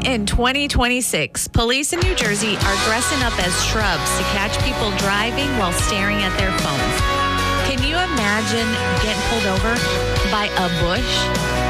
In 2026, police in New Jersey are dressing up as shrubs to catch people driving while staring at their phones. Can you imagine getting pulled over by a bush?